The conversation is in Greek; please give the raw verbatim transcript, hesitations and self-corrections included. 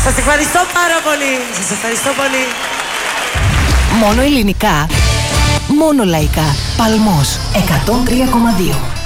Σας ευχαριστώ πάρα πολύ. Σας ευχαριστώ πολύ. Μόνο ελληνικά. Μόνο λαϊκά. Παλμός εκατόν τρία κόμμα δύο.